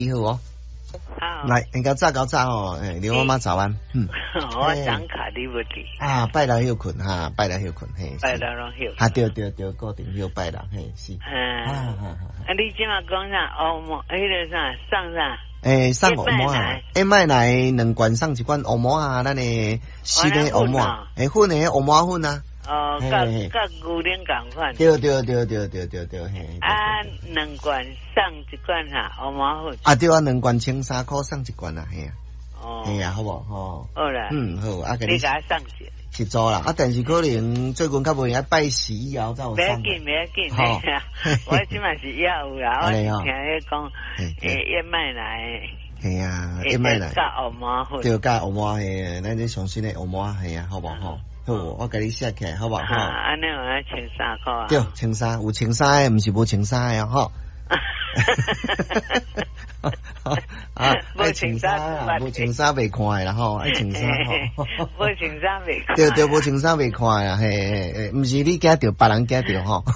你好哦。 好， 来，搞早哦，刘妈妈早安。 我张卡你不滴啊，拜六休困哈，拜六休困嘿。 拜六拢休。 啊，对，固定休拜六嘿是。 你即马讲啥？欧膜，迄个啥上啥？ 送欧膜啊，卖来2罐送1罐欧膜啊，咱的新的欧膜，粉的欧膜粉啊。 哦，甲牛奶共款。 对，嘿。 啊，2罐送1罐啥？欧膜粉。 啊，对啊，2罐13块送1罐啊，嘿啊。 哦。 嘿啊，好无吼。 好啦。 好，啊， 你甲我送一。 是做啦，啊，但是可能最近较无爱拜时以后才有送。 不要紧，我即嘛是要有啦，我是听伊讲，燕麦奶。 系啊，燕麦奶。 加欧膜粉。 对，加欧膜嘿，咱这上新的欧膜系啊，好无吼？好，我甲你写起来，好不好？ 安尼我要13块啊。 对，13有13的，毋是无13的吼。啊，无13啊，无13袂看的啦吼，爱13吼。 无13袂看。 对，无13袂看啦，嘿，毋是你惊着，别人惊着吼。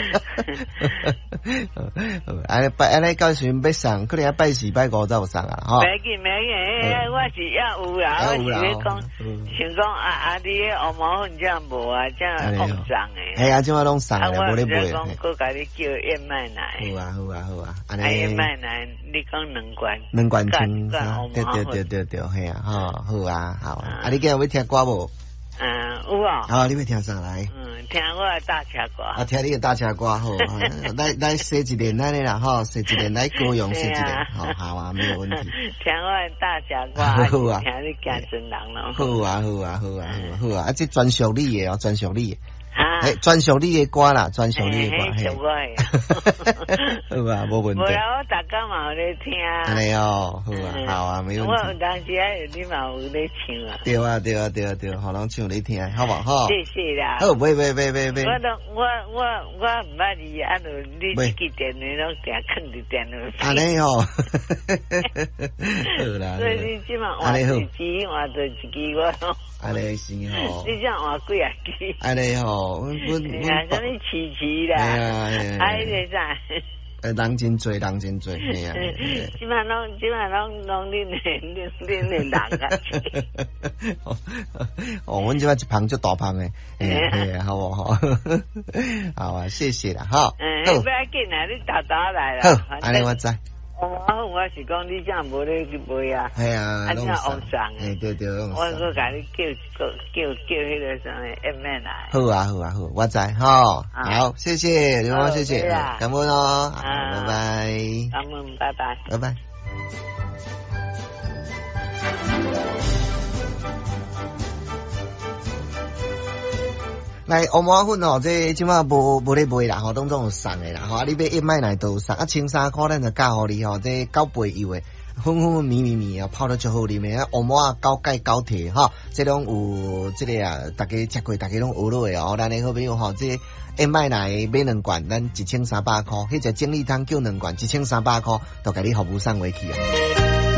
安尼到时要送，可能要拜4拜5才有送啊，吼。 袂紧，我是要有啦，我是咧讲，想讲啊，你迄欧膜粉这样无啊，这样放送诶。 系啊，即马拢送诶，无咧卖。 我讲，佮甲你叫燕麦奶。 好啊，安尼。 燕麦奶，你讲2罐。 2罐13，对，嘿啊，好啊。啊，你今日要听歌无？ 有啊。 好，你要听啥来？ 听我的大车歌。啊， 听你的大车歌好，来洗一连咱的啦，吼，洗一连来歌咏洗一连，好啊，没有问题。 听我的大车歌， 好啊， 听你行真人咯。 好啊，这专属你的哦，专属你的。专属你的歌啦，专属你的歌， 嘿。 好啊，无问题。 无啦，我大家嘛有咧听。 安尼哦，好啊，没问题。 我有当时你嘛有咧唱啊。 对，好，人唱你听，好不好？ 谢谢啦。 好，喂。我唔捌你啊，你这个电话拢定放伫电话。 安尼哦。好啦。 所以你即嘛换一支，换做一支我。 安尼是吼。 你这样换几啊支？ 安尼吼， 什么奇啦？哎，这啥？ 人真多，嘿啊。 即嘛拢恁的人啊。 阮即摆一旁就大旁诶，好不好？好啊，谢谢啦，哈。 不要紧啊，你大来啦。 好，安尼我知。 我是讲你这样无咧去卖啊， 系啊， 弄上诶， 对， 我佮甲你叫迄个啥燕麦奶。 好啊，我知吼，好，谢谢刘妈，谢谢，感恩哦，拜拜， 感恩，拜拜。 来欧膜粉哦，这即马无咧卖啦，吼，当中有送诶啦，吼，你买燕麦奶都有送，13块咱就教互你吼，这9倍油诶，粉密啊，泡得足好啉诶，欧膜啊高钙高铁吼，这种有这个啊，大家食过，大家拢学落诶哦，咱诶好朋友吼，这燕麦奶买2罐，咱1300块，迄只精力汤叫2罐1300块，都甲你服务送回去啊。